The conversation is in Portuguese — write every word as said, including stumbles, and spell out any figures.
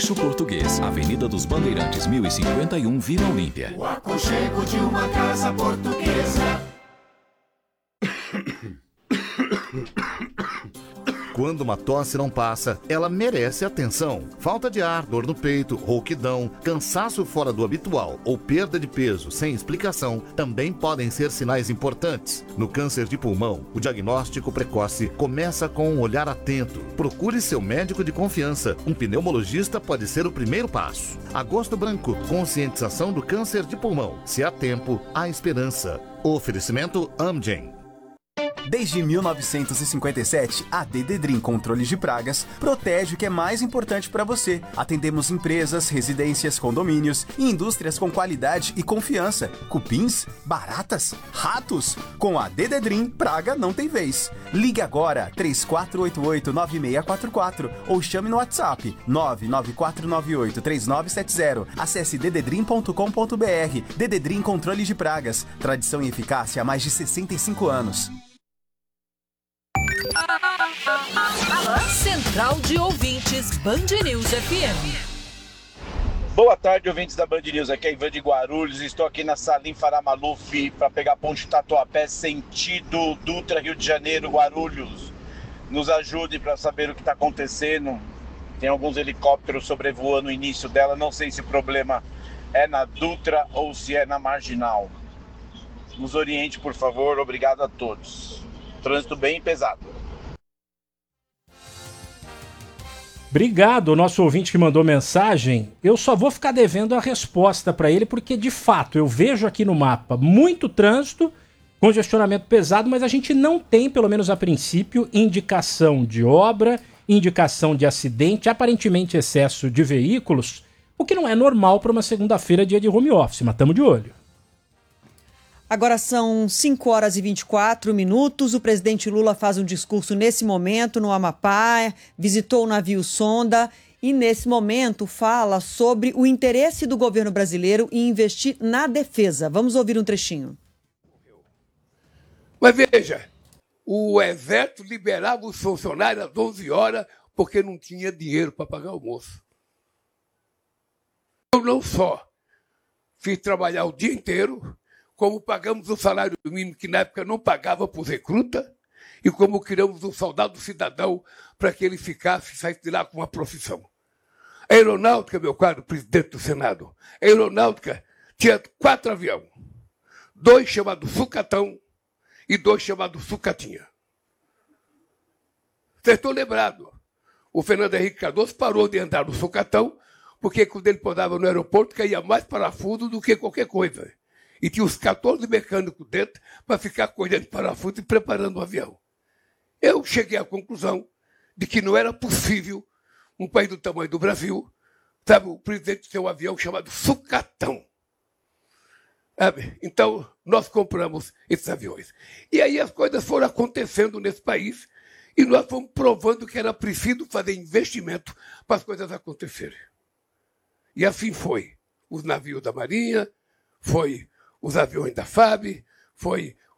Rancho Português, Avenida dos Bandeirantes, mil e cinquenta e um, Vila Olímpia. O aconchego de uma casa portuguesa. Quando uma tosse não passa, ela merece atenção. Falta de ar, dor no peito, rouquidão, cansaço fora do habitual ou perda de peso sem explicação também podem ser sinais importantes. No câncer de pulmão, o diagnóstico precoce começa com um olhar atento. Procure seu médico de confiança. Um pneumologista pode ser o primeiro passo. Agosto Branco, conscientização do câncer de pulmão. Se há tempo, há esperança. Oferecimento Amgen. Desde mil novecentos e cinquenta e sete, a Dededrim Controles de Pragas protege o que é mais importante para você. Atendemos empresas, residências, condomínios e indústrias com qualidade e confiança. Cupins, baratas, ratos. Com a Dededrim, praga não tem vez. Ligue agora três quatro oito oito, nove seis quatro quatro ou chame no WhatsApp nove nove quatro nove oito, três nove sete zero. Acesse dededrim ponto com ponto br. Dededrim Controles de Pragas. Tradição e eficácia há mais de sessenta e cinco anos. Central de Ouvintes, Band News F M. Boa tarde, ouvintes da Band News. Aqui é Ivan de Guarulhos. Estou aqui na Salim Farah Maluf para pegar a ponte Tatuapé, sentido Dutra, Rio de Janeiro, Guarulhos. Nos ajude para saber o que está acontecendo. Tem alguns helicópteros sobrevoando o início dela. Não sei se o problema é na Dutra ou se é na Marginal. Nos oriente, por favor. Obrigado a todos. Trânsito bem pesado. Obrigado, o nosso ouvinte que mandou mensagem. Eu só vou ficar devendo a resposta para ele, porque de fato eu vejo aqui no mapa muito trânsito, congestionamento pesado, mas a gente não tem, pelo menos a princípio, indicação de obra, indicação de acidente, aparentemente excesso de veículos, o que não é normal para uma segunda-feira, dia de home office, mas estamos de olho. Agora são cinco horas e vinte e quatro minutos. O presidente Lula faz um discurso nesse momento no Amapá, visitou o navio sonda e nesse momento fala sobre o interesse do governo brasileiro em investir na defesa. Vamos ouvir um trechinho. Mas veja, o Exército liberava os funcionários às onze horas porque não tinha dinheiro para pagar o almoço. Eu não só fiz trabalhar o dia inteiro, como pagamos o salário mínimo, que na época não pagava por recruta, e como criamos um soldado cidadão para que ele ficasse e saísse de lá com uma profissão. A aeronáutica, meu caro presidente do Senado, a aeronáutica tinha quatro aviões, dois chamados Sucatão e dois chamados Sucatinha. Vocês estão lembrados? O Fernando Henrique Cardoso parou de andar no Sucatão, porque quando ele pousava no aeroporto, caía mais parafuso do que qualquer coisa. E tinha os quatorze mecânicos dentro para ficar colhendo parafuso e preparando o avião. Eu cheguei à conclusão de que não era possível um país do tamanho do Brasil, sabe, o presidente ter um avião chamado Sucatão. Sabe? Então, nós compramos esses aviões. E aí as coisas foram acontecendo nesse país e nós fomos provando que era preciso fazer investimento para as coisas acontecerem. E assim foi. Os navios da Marinha, foi os aviões da F A B, foi